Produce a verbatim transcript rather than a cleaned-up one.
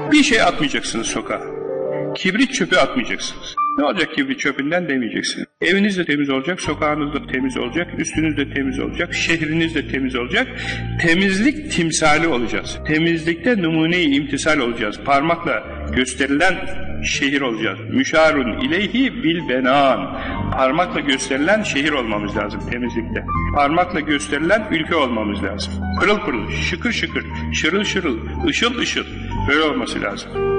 Bir şey atmayacaksınız sokağa. Kibrit çöpü atmayacaksınız. Ne olacak kibrit çöpünden demeyeceksiniz. Eviniz de temiz olacak, sokağınız da temiz olacak, üstünüz de temiz olacak, şehriniz de temiz olacak. Temizlik timsali olacağız. Temizlikte numune-i imtisal olacağız. Parmakla gösterilen şehir olacağız. Müşarun ileyhi bil benan. Parmakla gösterilen şehir olmamız lazım temizlikte. Parmakla gösterilen ülke olmamız lazım. Pırıl pırıl, şıkır şıkır, şırıl şırıl, ışıl ışıl. Böyle olması lazım.